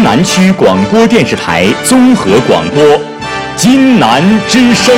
津南区广播电视台综合广播《津南之声》。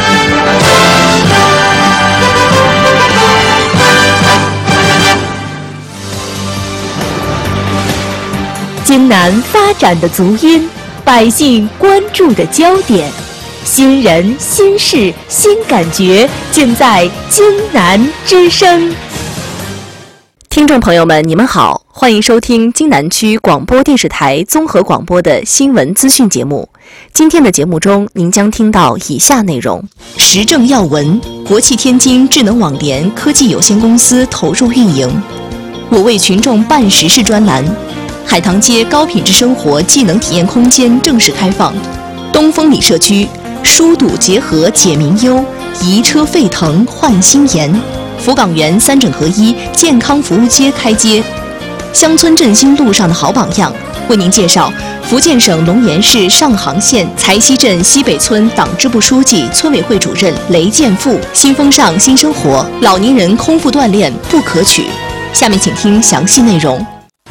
津南发展的足音，百姓关注的焦点，新人、新事、新感觉，尽在津南之声。听众朋友们，你们好，欢迎收听津南区广播电视台综合广播的新闻资讯节目。今天的节目中，您将听到以下内容：时政要闻，国际天津智能网联科技有限公司投入运营；我为群众办实事专栏；海棠街高品质生活技能体验空间正式开放；东风里社区疏堵结合解民忧，移车沸腾焕新颜；福港园三整合一健康服务街开街；乡村振兴路上的好榜样，为您介绍福建省龙岩市上杭县财溪镇西北村党支部书记、村委会主任雷建富。新风尚新生活，老年人空腹锻炼不可取。下面请听详细内容。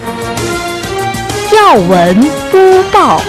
要闻播报。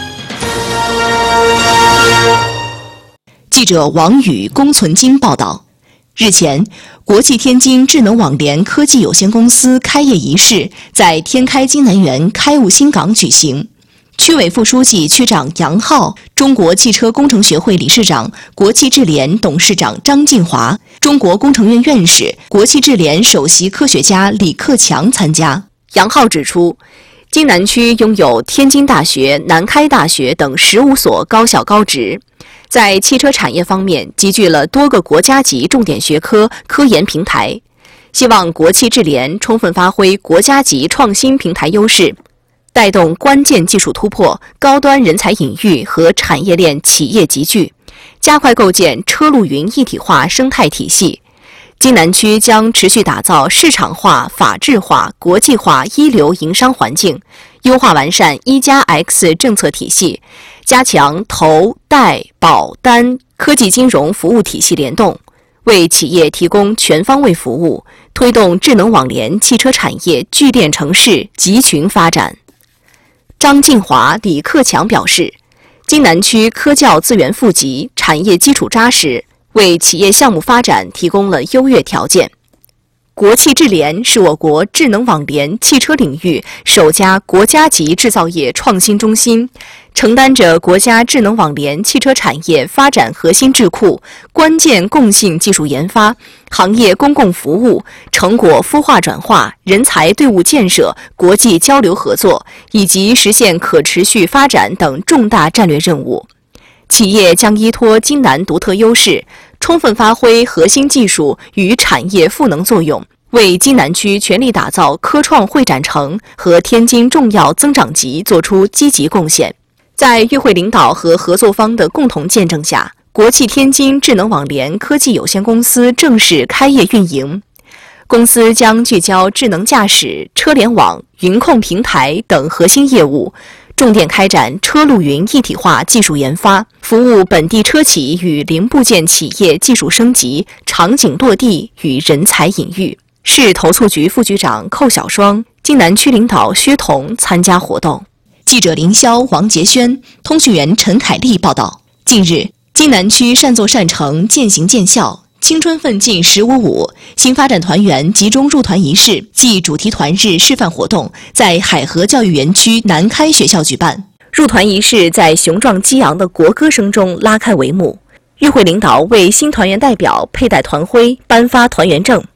记者王宇、龚存金报道。日前，国际天津智能网联科技有限公司开业仪式在天开津南园开务新港举行。区委副书记、区长杨浩，中国汽车工程学会理事长、国际智联董事长张晋华，中国工程院院士、国际智联首席科学家李克强参加。杨浩指出，津南区拥有天津大学、南开大学等15所高校高职，在汽车产业方面集聚了多个国家级重点学科科研平台，希望国际智联充分发挥国家级创新平台优势，带动关键技术突破、高端人才引育和产业链企业集聚，加快构建车路云一体化生态体系。津南区将持续打造市场化、法治化、国际化一流营商环境，优化完善1+X 政策体系，加强投、贷、保、单科技金融服务体系联动，为企业提供全方位服务，推动智能网联汽车产业聚电城市集群发展。张晋华、李克强表示，津南区科教资源富集，产业基础扎实，为企业项目发展提供了优越条件。国际智联是我国智能网联汽车领域首家国家级制造业创新中心，承担着国家智能网联汽车产业发展核心智库、关键共性技术研发、行业公共服务、成果孵化转化、人才队伍建设、国际交流合作以及实现可持续发展等重大战略任务。企业将依托津南独特优势，充分发挥核心技术与产业赋能作用，为津南区全力打造科创会展城和天津重要增长极做出积极贡献。在与会领导和合作方的共同见证下，国际天津智能网联科技有限公司正式开业运营。公司将聚焦智能驾驶、车联网、云控平台等核心业务，重点开展车路云一体化技术研发，服务本地车企与零部件企业技术升级、场景落地与人才引育。市投促局副局长寇小双、津南区领导薛彤参加活动。记者凌霄、王杰轩、通讯员陈凯丽报道。近日，津南区善作善成、渐行渐效，青春奋进1055新发展团员集中入团仪式暨主题团日示范活动在海河教育园区南开学校举办。入团仪式在雄壮激昂的国歌声中拉开帷幕。与会领导为新团员代表佩戴团徽、颁发团员证。